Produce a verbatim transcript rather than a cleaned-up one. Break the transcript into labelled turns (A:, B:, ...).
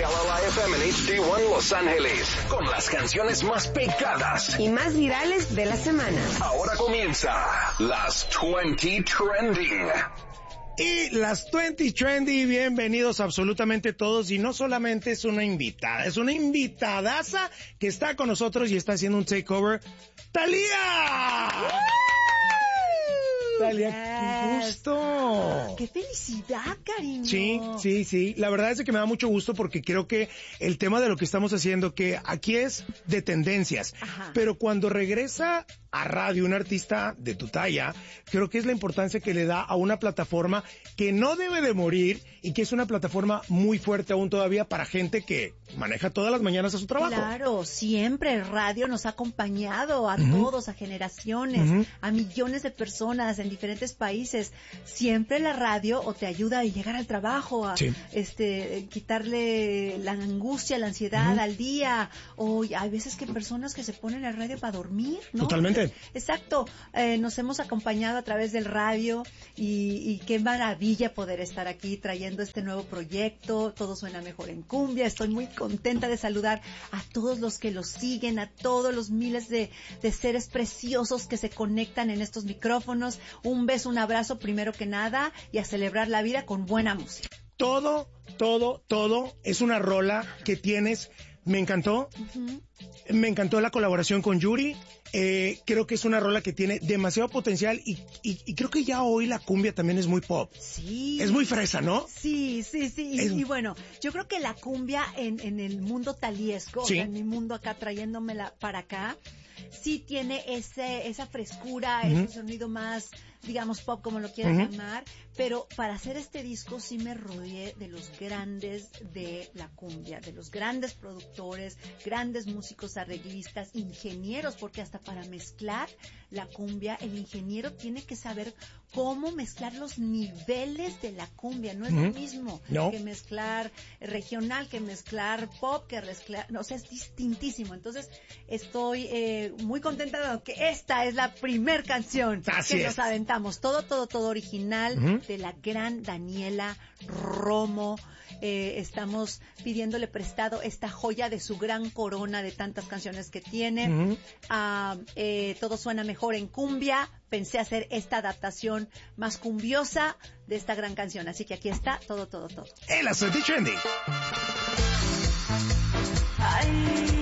A: K L I F M en H D uno Los Ángeles, con las canciones más pegadas
B: y más virales de la semana.
A: Ahora comienza las veinte Trending.
C: Y las veinte Trendy, bienvenidos absolutamente todos, y no solamente es una invitada, es una invitadaza que está con nosotros y está haciendo un takeover, ¡Thalía! Thalía, qué gusto.
D: ¡Qué felicidad, cariño!
C: Sí, sí, sí. La verdad es que me da mucho gusto porque creo que el tema de lo que estamos haciendo, que aquí es de tendencias,
D: Ajá.
C: pero cuando regresa a radio un artista de tu talla, creo que es la importancia que le da a una plataforma que no debe de morir y que es una plataforma muy fuerte aún todavía para gente que maneja todas las mañanas a su trabajo.
D: Claro, siempre el radio nos ha acompañado a
C: Uh-huh.
D: todos, a generaciones,
C: Uh-huh.
D: a millones de personas en diferentes países. Siempre la radio o te ayuda a llegar al trabajo, a
C: Sí.
D: este quitarle la angustia, la ansiedad
C: Uh-huh.
D: al día. O hay veces que personas que se ponen la radio para dormir, ¿no?
C: Totalmente.
D: Exacto, eh, nos hemos acompañado a través del radio y, y qué maravilla poder estar aquí trayendo este nuevo proyecto. Todo suena mejor en cumbia. Estoy muy contenta de saludar a todos los que los siguen, a todos los miles de, de seres preciosos que se conectan en estos micrófonos. Un beso, un abrazo primero que nada y a celebrar la vida con buena música.
C: Todo, todo, todo es una rola que tienes. Me encantó.
D: Uh-huh.
C: Me encantó la colaboración con Yuri. Eh, creo que es una rola que tiene demasiado potencial y, y, y creo que ya hoy la cumbia también es muy pop.
D: Sí.
C: Es muy fresa, ¿no?
D: Sí, sí, sí. Y,
C: Es...
D: y bueno, yo creo que la cumbia en, en el mundo taliesco,
C: Sí.
D: o sea, en mi mundo acá trayéndomela para acá, sí tiene ese, esa frescura,
C: Uh-huh.
D: ese sonido más, digamos, pop, como lo quieras
C: Uh-huh.
D: llamar. Pero para hacer este disco sí me rodeé de los grandes de la cumbia, de los grandes productores, grandes músicos, arreglistas, ingenieros, porque hasta para mezclar la cumbia, el ingeniero tiene que saber cómo mezclar los niveles de la cumbia. No es
C: Uh-huh.
D: lo mismo
C: No.
D: que mezclar regional, que mezclar pop, que mezclar, no, o sea, es distintísimo. Entonces, estoy eh, muy contenta de que esta es la primer canción
C: Así
D: que
C: es.
D: nos aventamos. Todo, todo, todo original.
C: Uh-huh.
D: De la gran Daniela Romo. Eh, estamos pidiéndole prestado esta joya de su gran corona de tantas canciones que tiene.
C: Uh-huh.
D: Ah, eh, todo suena mejor en cumbia. Pensé hacer esta adaptación más cumbiosa de esta gran canción. Así que aquí está todo, todo, todo.
C: En las veinte Trendy.
D: Ay.